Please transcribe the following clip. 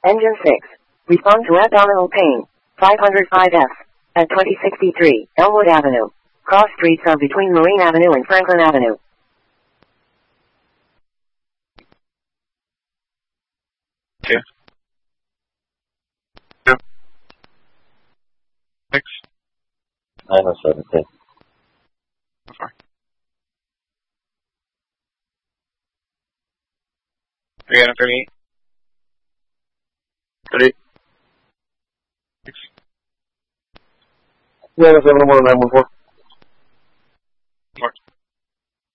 Engine 6. Respond to abdominal pain. 505F. At 2063, Elmwood Avenue. Cross streets are between Marine Avenue and Franklin Avenue. Okay. 6. 907. 4. 338. 30. 6. Yeah, that's 914.